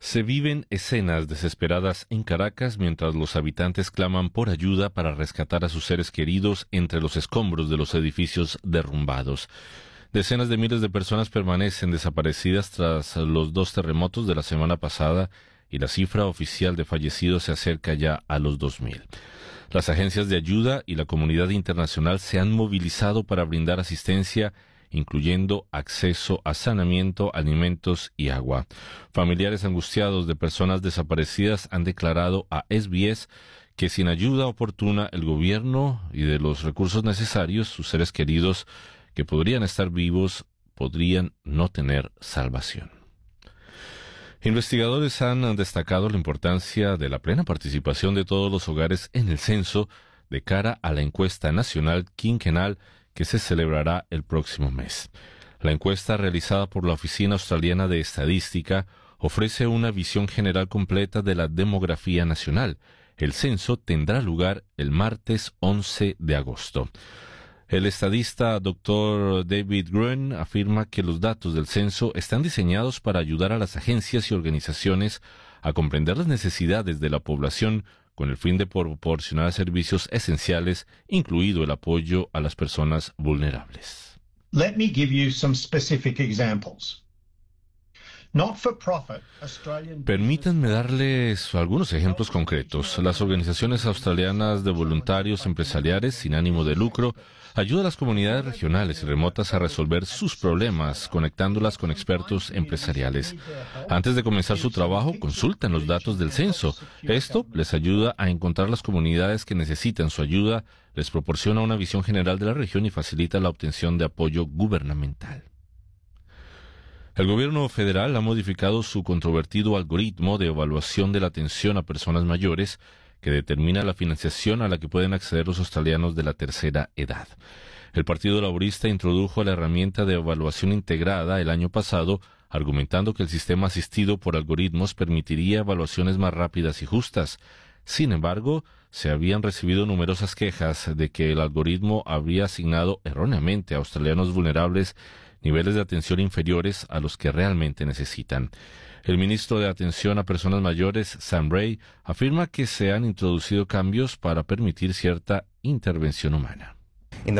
Se viven escenas desesperadas en Caracas mientras los habitantes claman por ayuda para rescatar a sus seres queridos entre los escombros de los edificios derrumbados. Decenas de miles de personas permanecen desaparecidas tras los 2 terremotos de la semana pasada y la cifra oficial de fallecidos se acerca ya a los 2.000. Las agencias de ayuda y la comunidad internacional se han movilizado para brindar asistencia, incluyendo acceso a saneamiento, alimentos y agua. Familiares angustiados de personas desaparecidas han declarado a SBS que sin ayuda oportuna el gobierno y de los recursos necesarios, sus seres queridos que podrían estar vivos podrían no tener salvación. Investigadores han destacado la importancia de la plena participación de todos los hogares en el censo de cara a la encuesta nacional quinquenal que se celebrará el próximo mes. La encuesta realizada por la Oficina Australiana de Estadística ofrece una visión general completa de la demografía nacional. El censo tendrá lugar el martes 11 de agosto. El estadista Dr. David Gruen afirma que los datos del censo están diseñados para ayudar a las agencias y organizaciones a comprender las necesidades de la población con el fin de proporcionar servicios esenciales, incluido el apoyo a las personas vulnerables. Let me give you some specific examples. Permítanme darles algunos ejemplos concretos. Las organizaciones australianas de voluntarios empresariales sin ánimo de lucro ayudan a las comunidades regionales y remotas a resolver sus problemas, conectándolas con expertos empresariales. Antes de comenzar su trabajo, consultan los datos del censo. Esto les ayuda a encontrar las comunidades que necesitan su ayuda, les proporciona una visión general de la región y facilita la obtención de apoyo gubernamental. El gobierno federal ha modificado su controvertido algoritmo de evaluación de la atención a personas mayores que determina la financiación a la que pueden acceder los australianos de la tercera edad. El Partido Laborista introdujo la herramienta de evaluación integrada el año pasado, argumentando que el sistema asistido por algoritmos permitiría evaluaciones más rápidas y justas. Sin embargo, se habían recibido numerosas quejas de que el algoritmo habría asignado erróneamente a australianos vulnerables niveles de atención inferiores a los que realmente necesitan. El ministro de Atención a Personas Mayores, Sam Ray, afirma que se han introducido cambios para permitir cierta intervención humana. En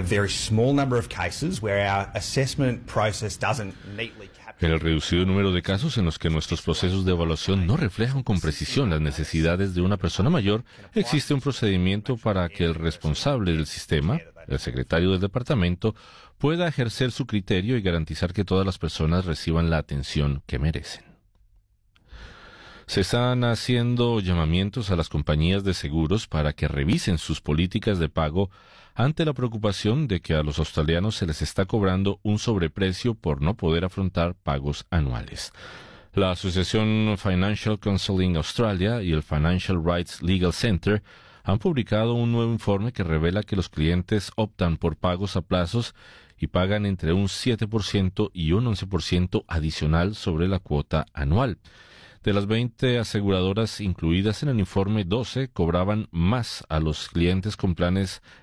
el reducido número de casos en los que nuestros procesos de evaluación no reflejan con precisión las necesidades de una persona mayor, existe un procedimiento para que el responsable del sistema, el secretario del departamento, pueda ejercer su criterio y garantizar que todas las personas reciban la atención que merecen. Se están haciendo llamamientos a las compañías de seguros para que revisen sus políticas de pago ante la preocupación de que a los australianos se les está cobrando un sobreprecio por no poder afrontar pagos anuales. La Asociación Financial Counselling Australia y el Financial Rights Legal Center han publicado un nuevo informe que revela que los clientes optan por pagos a plazos y pagan entre un 7% y un 11% adicional sobre la cuota anual. De las 20 aseguradoras incluidas en el informe, 12 cobraban más a los clientes con planes